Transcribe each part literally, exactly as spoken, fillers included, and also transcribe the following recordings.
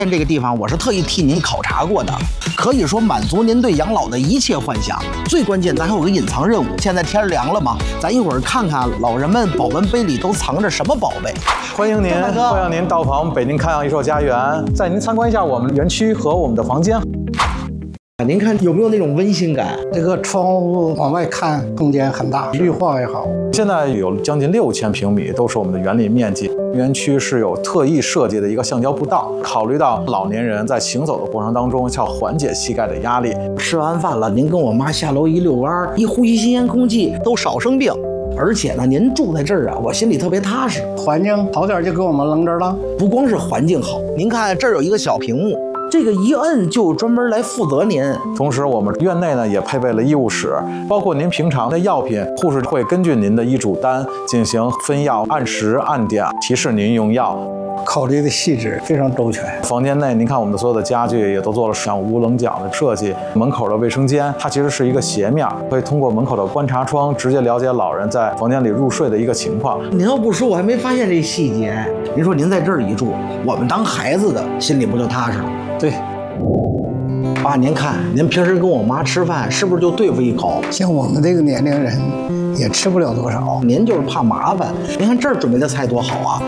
这个地方我是特意替您考察过的，可以说满足您对养老的一切幻想。最关键，咱还有个隐藏任务。现在天凉了嘛，咱一会儿看看老人们保温杯里都藏着什么宝贝。 欢迎您，欢迎您到访北京康养益寿家园，带您参观一下我们园区和我们的房间。 您看有没有那种温馨感？ 这个窗户往外看，空间很大，绿化也好。 现在有将近六千平米，都是我们的园林面积。园区是有特意设计的一个橡胶步道，考虑到老年人在行走的过程当中要缓解膝盖的压力。 吃完饭了，您跟我妈下楼一遛弯，一呼吸新鲜空气，都少生病。而且呢，您住在这儿啊，我心里特别踏实。 环境好点就给我们扔这儿了。 不光是环境好，您看这儿有一个小屏幕。这个一摁就专门来负责您。 同时，我们院内呢也配备了医务室，包括您平常的药品，护士会根据您的医嘱单进行分药，按时按点提示您用药。 考虑的细致，非常周全。 房间内，您看我们的所有的家具也都做了像无棱角的设计。门口的卫生间，它其实是一个斜面，可以通过门口的观察窗直接了解老人在房间里入睡的一个情况。 您要不说，我还没发现这细节。您说您在这儿一住，我们当孩子的心里不就踏实了？ 对。 爸，您看，您平时跟我妈吃饭是不是就对付一口？ 像我们这个年龄人，也吃不了多少。 您就是怕麻烦。您看这儿准备的菜多好啊！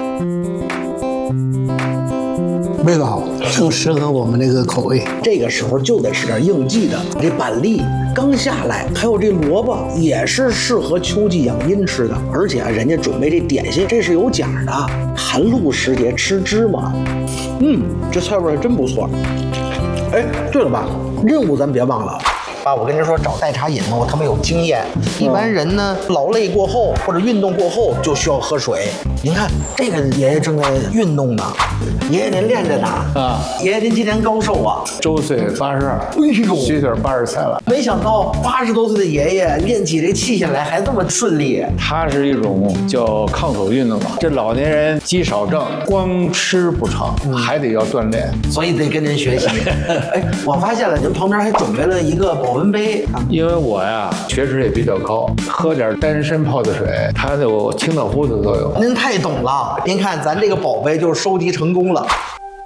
味道好，正适合我们这个口味。 这个时候就得吃点应季的，这板栗刚下来，还有这萝卜也是适合秋季养阴吃的。而且啊，人家准备这点心，这是有奖的，寒露时节吃芝麻。嗯，这菜味真不错。哎，对了爸，任务咱别忘了。爸，我跟您说，找代茶饮呢，我特别有经验。一般人呢，劳累过后或者运动过后就需要喝水。您看，这个爷爷正在运动呢。爷爷您练着呢啊！爷爷您今年高寿啊？ 周岁八十二。 哎呦， 虚岁八十三了。 没想到八十多岁的爷爷练起这器械来还这么顺利。 它是一种叫抗口运动嘛。这老年人肌少症，光吃不成，嗯、还得要锻炼， 所以得跟您学习。哎，我发现了，您旁边还准备了一个保温杯。 因为我呀血脂也比较高，喝点单身泡的水，它有清道夫的作用。 您太懂了。您看咱这个宝贝就是收集成功了。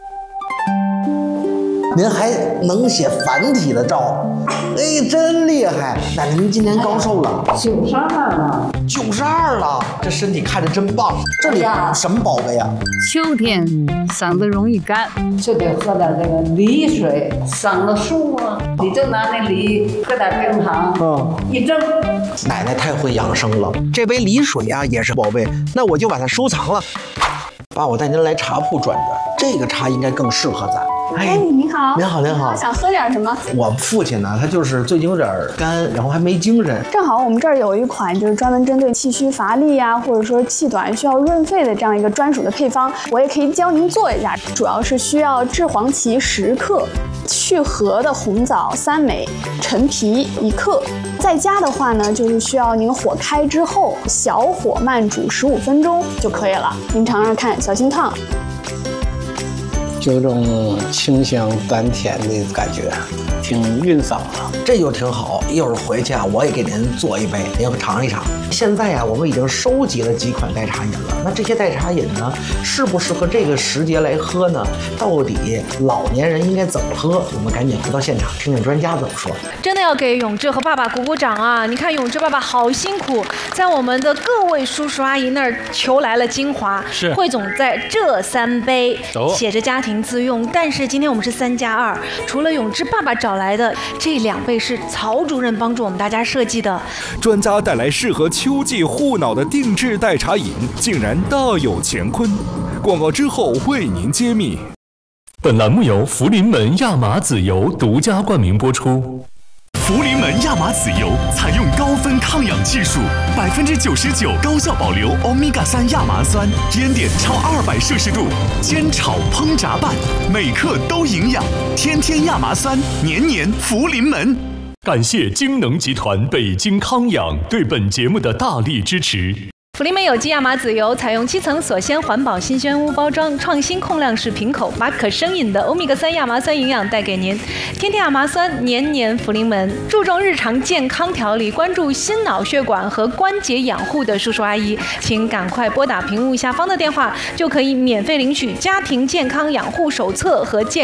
您还能写繁体的照，哎，真厉害！那您今年高寿了？ 九十二了。 九十二了，这身体看着真棒。这里什么宝贝啊？ 秋天嗓子容易干，就得喝点这个梨水，嗓子舒服。你就拿那梨喝点冰糖，嗯，一蒸。 奶奶太会养生了，这杯梨水啊也是宝贝，那我就把它收藏了。爸，我带您来茶铺转转，这个茶应该更适合咱。 哎，你好， 您好，您好， 想喝点什么？ 我父亲呢，他就是最近有点干，然后还没精神。 正好我们这儿有一款就是专门针对气虚乏力呀、啊，或者说气短需要润肺的这样一个专属的配方，我也可以教您做一下。主要是需要制黄芪十克，去核的红枣三枚，陈皮一克。在家的话呢，就是需要您火开之后，小火慢煮十五分钟就可以了。您尝尝看，小心烫。 有种清香甘甜的感觉，挺韵嗓的， 这就挺好。一会儿回去啊，我也给您做一杯，您要不尝一尝？现在啊，我们已经收集了几款代茶饮了。那这些代茶饮呢，适不适合这个时节来喝呢？到底老年人应该怎么喝？我们赶紧回到现场，听听专家怎么说。 真的要给永志和爸爸鼓鼓掌啊！你看永志爸爸好辛苦，在我们的各位叔叔阿姨那儿求来了精华， 是汇总在这三杯， 哦、 写着家庭自用。但是今天我们是三加二，除了永志爸爸找来的这两杯是曹主任帮助我们大家设计的。 专家带来适合秋季护脑的定制代茶饮，竟然大有乾坤。广告之后为您揭秘。 本栏目由福临门亚麻籽油独家冠名播出。 福临门亚麻籽油采用高分抗氧技术，百分之九十九高效保留欧米伽三亚麻酸，烟点超二百摄氏度，煎炒烹炸拌，每克都营养。天天亚麻酸，年年福临门。 感谢京能集团北京康养对本节目的大力支持。 福临门有机亚麻籽油采用七层锁鲜环保新鲜屋包装，创新控量式瓶口，把可生饮的欧米伽三亚麻酸营养带给您。天天亚麻酸，年年福临门，注重日常健康调理，关注心脑血管和关节养护的叔叔阿姨，请赶快拨打屏幕下方的电话，就可以免费领取家庭健康养护手册和健